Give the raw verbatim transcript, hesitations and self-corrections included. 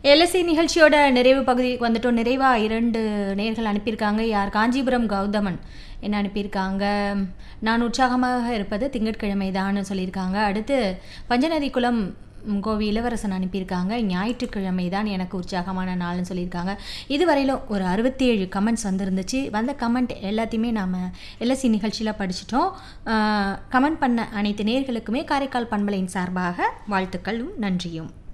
LSC நிகழ்ச்சியோட நிறைவு பகுதிக்கு வந்துட்டோம். நிறைவா இரண்டு நேயர்கள் அனுப்பியிருக்காங்க. யார்? காஞ்சிபுரம் கௌதமன் என்ன அனுப்பியிருக்காங்க, நான் உற்சாகமாக இருப்பது திங்கட்கிழமை தான்னு சொல்லியிருக்காங்க. அடுத்து பஞ்சநதி குளம் கோவி இளவரசன் அனுப்பியிருக்காங்க, ஞாயிற்றுக்கிழமை தான் எனக்கு உற்சாகமான நாள்னு சொல்லியிருக்காங்க. இதுவரையிலும் ஒரு அறுபத்தி ஏழு கமெண்ட்ஸ் வந்துருந்துச்சு. வந்த கமெண்ட் எல்லாத்தையுமே நாம் எல்எஸ்சி நிகழ்ச்சியில் படிச்சிட்டோம். கமெண்ட் பண்ண அனைத்து நேயர்களுக்குமே காரைக்கால் பண்பலையின் சார்பாக வாழ்த்துக்களும் நன்றியும்.